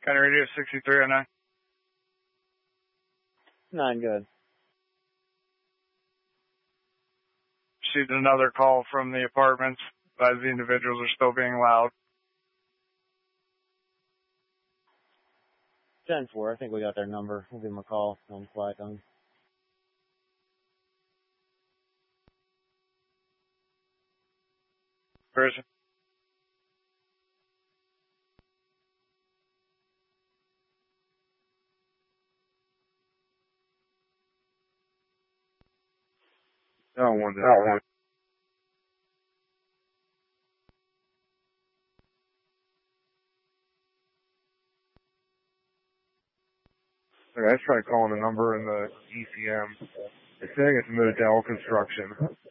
County Radio 6309. 9, good. Received another call from the apartments as the individuals are still being loud. 10-4, I think we got their number. We'll give them a call on quiet time. Person. No one. Okay, I tried calling the number in the ECM. It's saying it's Modell Construction.